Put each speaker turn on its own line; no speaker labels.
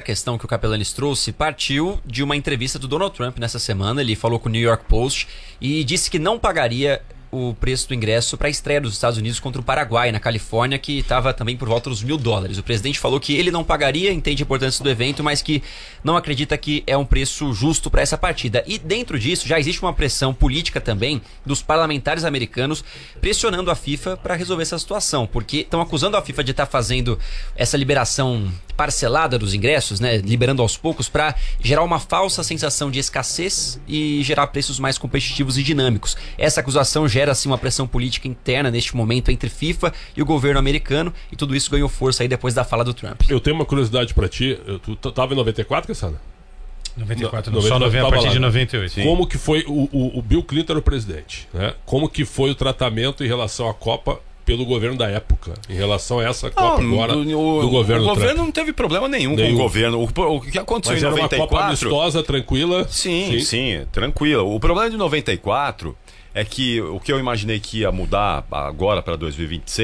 questão que o Capelanes trouxe partiu de uma entrevista do Donald Trump nessa semana. Ele falou com o New York Post e disse que não pagaria o preço do ingresso para a estreia dos Estados Unidos contra o Paraguai, na Califórnia, que estava também por volta dos $1.000. O presidente falou que ele não pagaria, entende a importância do evento, mas que não acredita que é um preço justo para essa partida. E dentro disso já existe uma pressão política também dos parlamentares americanos pressionando a FIFA para resolver essa situação, porque estão acusando a FIFA de estar fazendo essa liberação parcelada dos ingressos, né, liberando aos poucos, para gerar uma falsa sensação de escassez e gerar preços mais competitivos e dinâmicos. Essa acusação gera assim uma pressão política interna neste momento entre FIFA e o governo americano, e tudo isso ganhou força aí depois da fala do Trump.
Eu tenho uma curiosidade pra ti. Tu tava em 94, Cassandra?
94, não, só a partir de 98.
Sim. Como que foi o Bill Clinton era o presidente, né? Como que foi o tratamento em relação à Copa pelo governo da época, em relação a essa Copa agora do governo Trump?
O governo não teve problema nenhum com o governo. O que aconteceu
Mas
em 94...
era uma Copa amistosa, tranquila?
Sim, tranquila. O problema de 94 é que o que eu imaginei que ia mudar agora para 2026